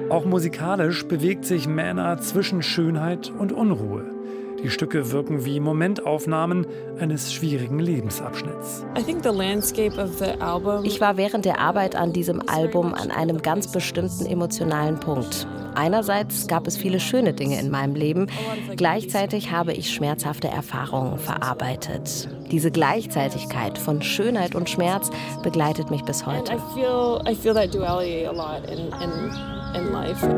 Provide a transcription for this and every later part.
Auch musikalisch bewegt sich Manna zwischen Schönheit und Unruhe. Die Stücke wirken wie Momentaufnahmen eines schwierigen Lebensabschnitts. Ich war während der Arbeit an diesem Album an einem ganz bestimmten emotionalen Punkt. Einerseits gab es viele schöne Dinge in meinem Leben, gleichzeitig habe ich schmerzhafte Erfahrungen verarbeitet. Diese Gleichzeitigkeit von Schönheit und Schmerz begleitet mich bis heute. I feel that duality a lot in life.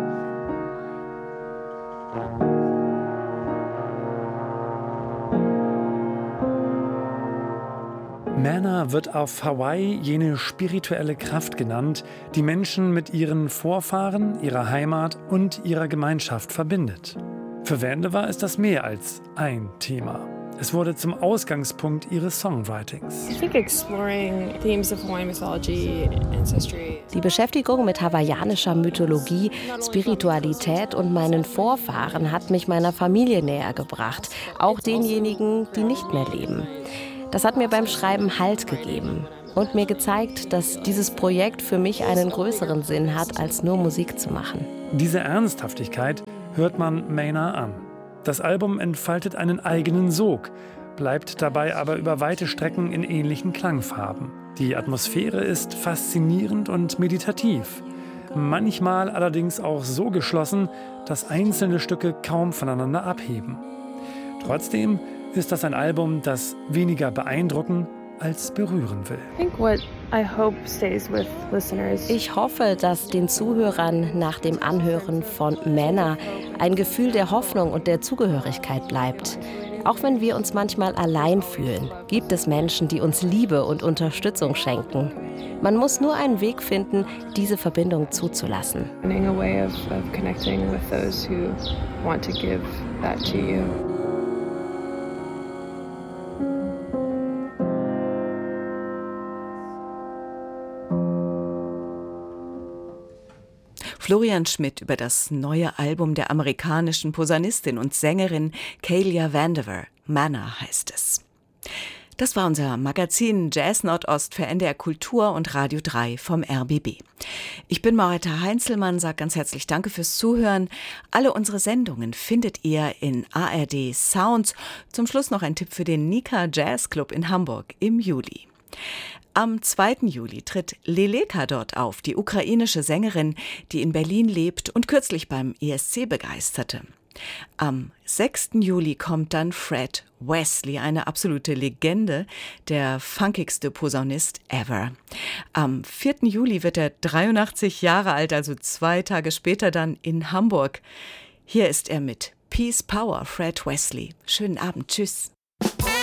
Manna wird auf Hawaii jene spirituelle Kraft genannt, die Menschen mit ihren Vorfahren, ihrer Heimat und ihrer Gemeinschaft verbindet. Für Vandiver ist das mehr als ein Thema. Es wurde zum Ausgangspunkt ihres Songwritings. Die Beschäftigung mit hawaiianischer Mythologie, Spiritualität und meinen Vorfahren hat mich meiner Familie näher gebracht, auch denjenigen, die nicht mehr leben. Das hat mir beim Schreiben Halt gegeben und mir gezeigt, dass dieses Projekt für mich einen größeren Sinn hat, als nur Musik zu machen. Diese Ernsthaftigkeit hört man Manna an. Das Album entfaltet einen eigenen Sog, bleibt dabei aber über weite Strecken in ähnlichen Klangfarben. Die Atmosphäre ist faszinierend und meditativ. Manchmal allerdings auch so geschlossen, dass einzelne Stücke kaum voneinander abheben. Trotzdem ist das ein Album, das weniger beeindrucken als berühren will. Ich hoffe, dass den Zuhörern nach dem Anhören von Manna ein Gefühl der Hoffnung und der Zugehörigkeit bleibt. Auch wenn wir uns manchmal allein fühlen, gibt es Menschen, die uns Liebe und Unterstützung schenken. Man muss nur einen Weg finden, diese Verbindung zuzulassen. Florian Schmidt über das neue Album der amerikanischen Posaunistin und Sängerin Kealia Vandiver. Manna heißt es. Das war unser Magazin Jazz Nordost für NDR Kultur und Radio 3 vom RBB. Ich bin Marietta Heinzelmann, sage ganz herzlich Danke fürs Zuhören. Alle unsere Sendungen findet ihr in ARD Sounds. Zum Schluss noch ein Tipp für den Nika Jazz Club in Hamburg im Juli. Am 2. Juli tritt Leleka dort auf, die ukrainische Sängerin, die in Berlin lebt und kürzlich beim ESC begeisterte. Am 6. Juli kommt dann Fred Wesley, eine absolute Legende, der funkigste Posaunist ever. Am 4. Juli wird er 83 Jahre alt, also 2 Tage später dann in Hamburg. Hier ist er mit Peace Power, Fred Wesley. Schönen Abend, tschüss.